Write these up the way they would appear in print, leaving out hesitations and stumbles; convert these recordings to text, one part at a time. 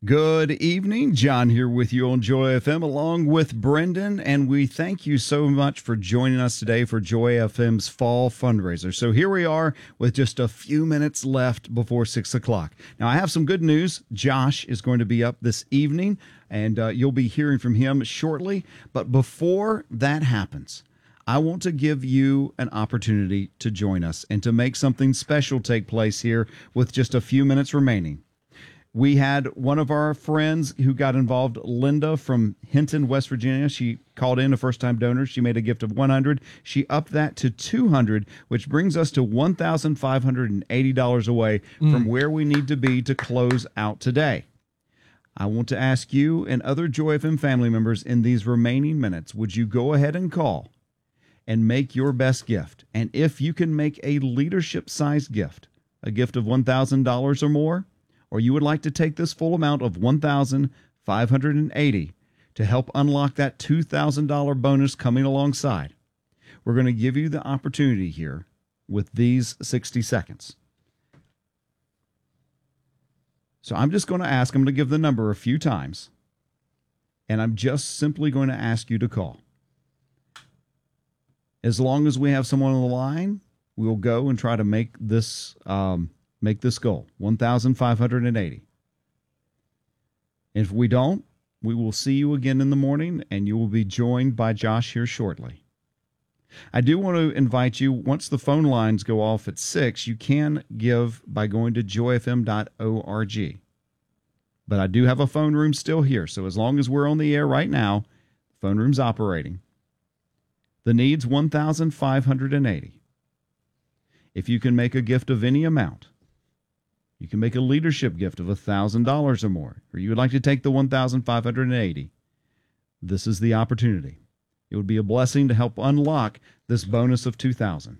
Good evening. John here with you on Joy FM along with Brendan. And we thank you so much for joining us today for Joy FM's fall fundraiser. So here we are with just a few minutes left before 6 o'clock. Now, I have some good news. Josh is going to be up this evening, and you'll be hearing from him shortly. But before that happens, I want to give you an opportunity to join us and to make something special take place here with just a few minutes remaining. We had one of our friends who got involved, Linda from Hinton, West Virginia. She called in a first-time donor. She made a gift of $100. She upped that to $200, which brings us to $1,580 away from where we need to be to close out today. I want to ask you and other Joy FM family members in these remaining minutes, would you go ahead and call and make your best gift? And if you can make a leadership-sized gift, a gift of $1,000 or more, or you would like to take this full amount of $1,580 to help unlock that $2,000 bonus coming alongside, we're going to give you the opportunity here with these 60 seconds. So I'm just going to ask, I'm going to give the number a few times, and I'm just simply going to ask you to call. As long as we have someone on the line, we'll go and try to make this goal, 1,580. If we don't, we will see you again in the morning, and you will be joined by Josh here shortly. I do want to invite you, once the phone lines go off at 6, you can give by going to joyfm.org. But I do have a phone room still here, so as long as we're on the air right now, the phone room's operating. The need's $1,580. If you can make a gift of any amount, you can make a leadership gift of $1,000 or more, or you would like to take the $1,580. This is the opportunity. It would be a blessing to help unlock this bonus of $2,000.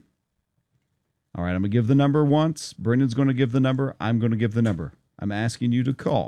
All right, I'm going to give the number once. Brendan's going to give the number. I'm going to give the number. I'm asking you to call